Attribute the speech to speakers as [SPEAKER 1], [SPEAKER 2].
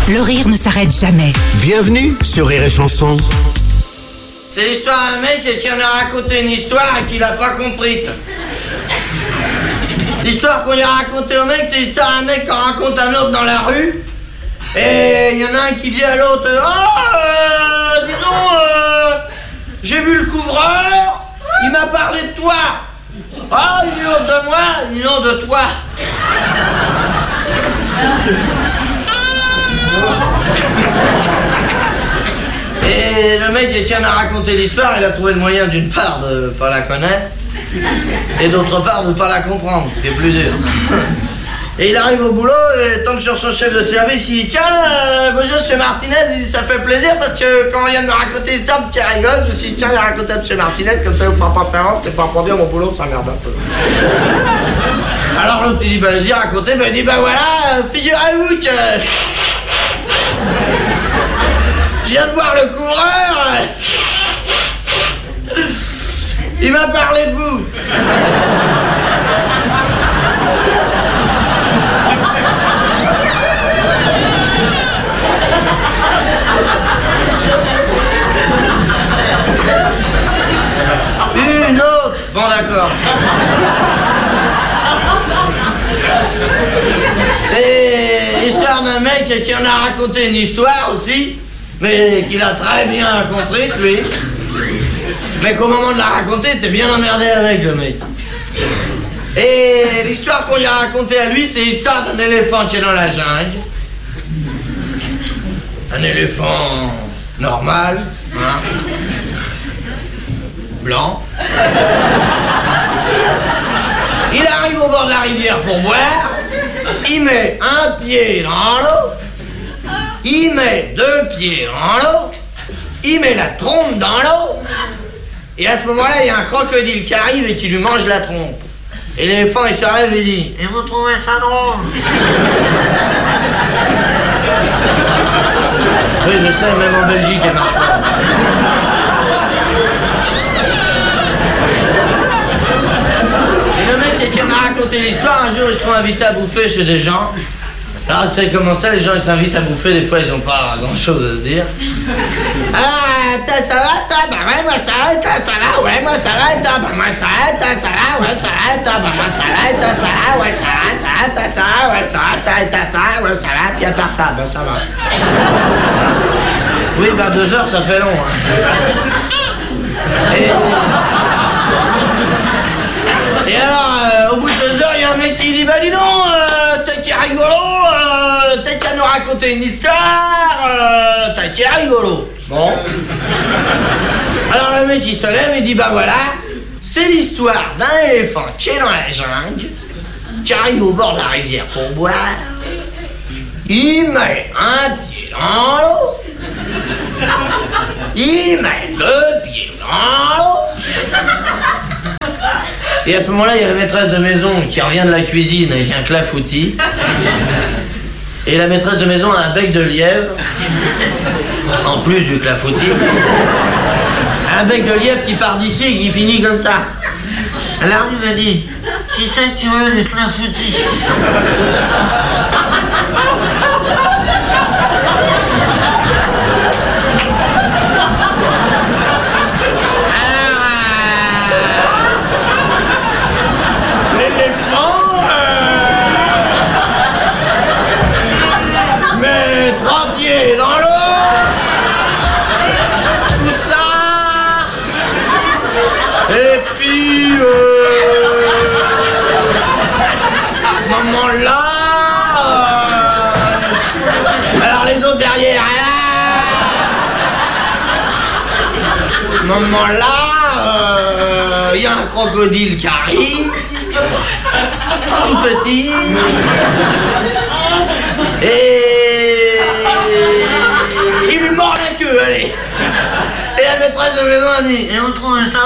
[SPEAKER 1] Le rire ne s'arrête jamais.
[SPEAKER 2] Bienvenue sur Rire et Chanson.
[SPEAKER 3] C'est l'histoire d'un mec qui en a raconté une histoire et qu'il a pas compris. L'histoire qu'on lui a racontée au mec, c'est l'histoire d'un mec qui en raconte un autre dans la rue. Et il y en a un qui dit à l'autre: dis donc, j'ai vu le couvreur, il m'a parlé de toi. Ah, il dit de moi, il dit non, de toi. Et le mec qui en a raconté l'histoire, il a trouvé le moyen d'une part de pas la connaître et d'autre part de pas la comprendre, ce qui est plus dur. Et il arrive au boulot et tombe sur son chef de service, il dit: tiens, bonjour monsieur Martinez, il dit, ça fait plaisir parce que quand on vient de me raconter l'histoire, qui rigole, je me suis dit tiens, il a raconté à monsieur Martinez, comme ça vous fera pas de savoir, c'est pas pour dire mon boulot, ça merde un peu. Alors l'autre il dit: bah vas-y racontez, bah il dit: bah voilà, figurez-vous que je viens de voir le couvreur, il m'a parlé de vous. Une autre. Bon d'accord. C'est l'histoire d'un mec qui en a raconté une histoire aussi, mais qu'il a très bien compris lui. Mais qu'au moment de la raconter, t'es bien emmerdé avec le mec. Et l'histoire qu'on lui a racontée à lui, c'est l'histoire d'un éléphant qui est dans la jungle. Un éléphant normal, hein, blanc. Il arrive au bord de la rivière pour boire. Il met un pied dans l'eau. Il met deux pieds dans l'eau. Il met la trompe dans l'eau. Et à ce moment-là, il y a un crocodile qui arrive et qui lui mange la trompe. Et l'éléphant, il se lève et dit: et vous trouvez ça drôle? Oui, je sais, même en Belgique, elle marche pas. Et le mec qui m'a raconté l'histoire, un jour, il se trouve invité à bouffer chez des gens. Alors, c'est comment ça, les gens, ils s'invitent à bouffer, des fois, ils ont pas grand-chose à se dire. Alors, ça va, toi? Bah ouais, moi ça va, toi, ça va, ouais, moi ça va, toi, bah moi ça va, toi, ça va, ouais, ça va, toi, bah moi ça va, toi, ça va, ouais, ça va, toi, ça va, ouais, ça va, toi, ça va, ouais, ça va, puis à part ça, ben ça va. Oui, 22 heures, ça fait long, hein. Et alors, au bout de 2 heures, il y a un mec qui dit: bah dis donc, t'as qui est rigolo, t'as qu'à nous raconter une histoire, t'as qui est rigolo. Bon. Alors le mec il se lève et dit: bah voilà, c'est l'histoire d'un éléphant qui est dans la jungle, qui arrive au bord de la rivière pour boire. Il met un pied dans l'eau. Il met deux pieds dans l'eau. Et à ce moment-là, il y a la maîtresse de maison qui revient de la cuisine avec un clafoutis. Et la maîtresse de maison a un bec de lièvre, en plus du clafoutis. Un bec de lièvre qui part d'ici et qui finit comme ça. Alors il m'a dit: qui c'est que tu veux le clafoutis? Dans l'eau, tout ça, et puis à ce moment-là, alors les autres derrière, à ce moment-là, il y a un crocodile qui arrive, tout petit, et il lui mord la queue, allez. Et la maîtresse de maison a dit: et on trouve ça